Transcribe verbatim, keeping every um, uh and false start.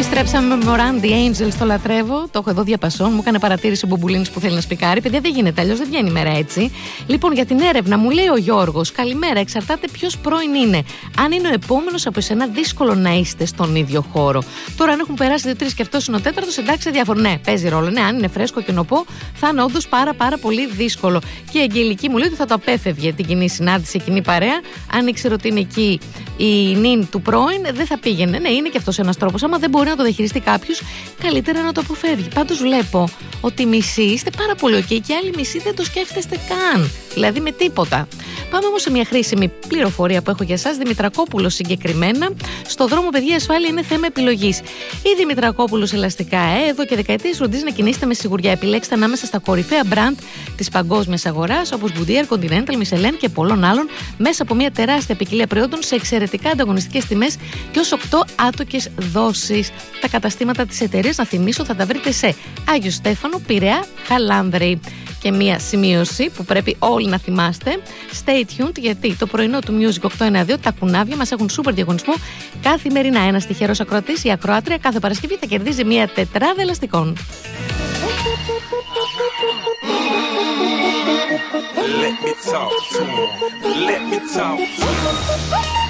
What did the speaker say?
Επιστρέψαμε με Moran The Angels, το λατρεύω. Το έχω εδώ διαπασών. Μου έκανε παρατήρηση ο Μπομπουλίνης που θέλει να σπικάρει. Παιδιά, δεν γίνεται, αλλιώς δεν βγαίνει η μέρα έτσι. Λοιπόν, για την έρευνα, μου λέει ο Γιώργος, καλημέρα. Εξαρτάται ποιος πρώην είναι. Αν είναι ο επόμενος από εσένα, δύσκολο να είστε στον ίδιο χώρο. Τώρα, αν έχουν περάσει δύο-τρεις και αυτός είναι ο τέταρτος, εντάξει, διάφορο. Ναι, παίζει ρόλο. Ναι, αν είναι φρέσκο και νοπό, θα είναι όντως πάρα, πάρα πολύ δύσκολο. Και η Αγγελική μου λέει ότι θα το απέφευγε την κοινή συνάντηση, η κοινή παρέα. Αν ήξερε ότι είναι εκεί η νυν του πρώην, δεν θα πήγαινε. Ναι, είναι και αυτός ένας τρόπος. Άμα δεν μπορεί να το διαχειριστεί κάποιος, καλύτερα να το αποφεύγει. Πάντως βλέπω ότι μισοί είστε πάρα πολύ ok και άλλοι μισοί δεν το σκέφτεστε καν. Δηλαδή με τίποτα. Πάμε όμως σε μια χρήσιμη πληροφορία που έχω για εσάς. Δημητρακόπουλος συγκεκριμένα. Στο δρόμο, παιδιά, η ασφάλεια είναι θέμα επιλογής. Η Δημητρακόπουλος ελαστικά, ε, εδώ και δεκαετίες φροντίζει να κινήσετε με σιγουριά. Επιλέξτε ανάμεσα στα κορυφαία μπραντ της παγκόσμιας αγοράς, όπως Goodyear, Continental, Michelin και πολλών άλλων, μέσα από μια τεράστια ποικιλία προϊόντων σε εξαιρετικά ανταγωνιστικές τιμές και ως οκτώ άτοκες δόσεις. Τα καταστήματα της εταιρείας, να θυμίσω, θα τα βρείτε σε Άγιο Στέφανο, Πειραιά, Χαλάνδρη. Και μία σημείωση που πρέπει όλοι να θυμάστε. Stay tuned, γιατί το πρωινό του Music οκτακόσια ενενήντα δύο τα κουνάβια μας έχουν σούπερ διαγωνισμό καθημερινά. Ένας τυχερός ακροατής ή ακροάτρια κάθε Παρασκευή θα κερδίζει μία τετράδα ελαστικών. Let me talk to him. Let me talk to him.